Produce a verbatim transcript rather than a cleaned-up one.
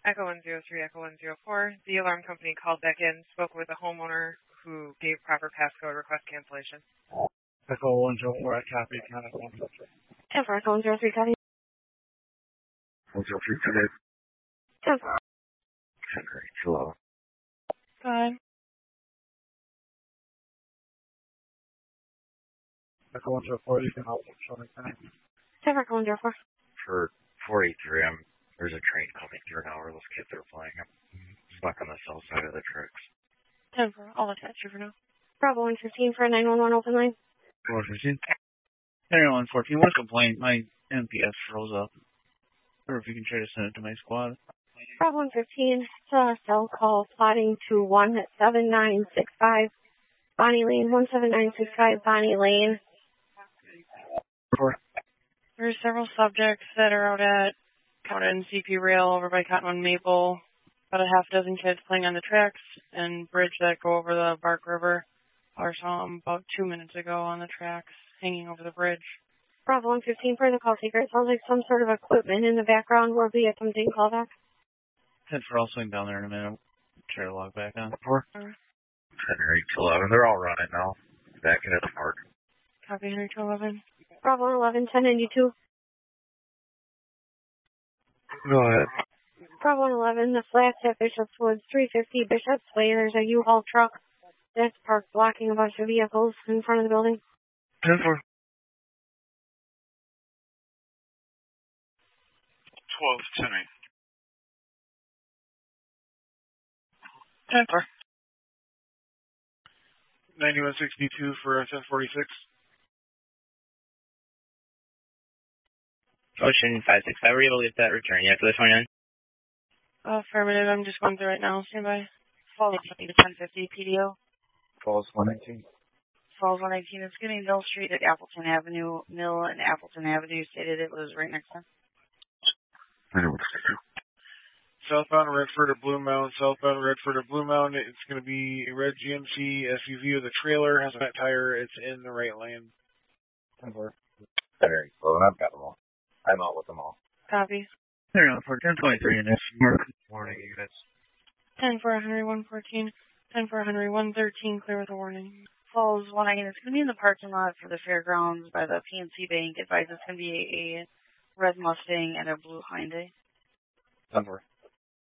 Echo one zero three, Echo one zero four. The alarm company called back in, spoke with a homeowner who gave proper passcode, request cancellation. Echo one zero four, I copy, contact one zero three. ten four, Echo one zero three, copy. one zero three, connect. ten four. Henry, hello. Good. Echo one zero four, you can help me, show me time. ten four, Echo one zero four. For four eighty-three, I'm, there's a train coming through now where those kids are playing. I'm stuck on the south side of the tracks. ten four, I'll attach you for now. Bravo one fifteen for a nine one one open line. one fifteen. Henry one fourteen, what complaint? My M P S froze up. Or if you can try to send it to my squad. Bravo one fifteen, uh, cell call plotting to one seven nine six five. Bonnie Lane, one seven nine six five, Bonnie Lane. Four. There's several subjects that are out at out in C P Rail over by Cottonwood Maple. About a half dozen kids playing on the tracks and bridge that go over the Bark River. I saw them about two minutes ago on the tracks, hanging over the bridge. Bravo one fifteen for the call taker. It sounds like some sort of equipment in the background. Will be attempting callback. ten four, I'll swing down there in a minute. Try to log back on. Four. Henry to eleven, they're all running now. Back in at the park. Copy, Henry to eleven. Bravo eleven, ten ninety-two. Go ahead. Bravo eleven, the flats at Bishop's Woods, three fifty Bishop's Way. There's a U-Haul truck that's parked blocking a bunch of vehicles in front of the building. ten four. twelve, ten eight. ten four. ninety-one sixty-two for ten forty-six. Ocean five six five, were you able to get that return yet for the twenty-nine? Affirmative, I'm just going through right now. Stand by. Falls to ten fifty P D O. Falls one nineteen. Falls one nineteen. It's getting Mill Street at Appleton Avenue. Mill and Appleton Avenue stated it was right next to them. Southbound Redford to Blue Mound, southbound Redford to Blue Mound. It's going to be a red G M C S U V with a trailer, has a flat tire. It's in the right lane. ten four. Henry, well, I've got them all. I'm out with them all. Copy. Henry one four, ten twenty-three in this. Morning, units. ten for Henry one fourteen. ten for Henry one thirteen, clear with a warning. Falls one nineteen. It's going to be in the parking lot for the fairgrounds by the P N C Bank. Advise it's going to be a, a red Mustang and a blue Hyundai. ten four.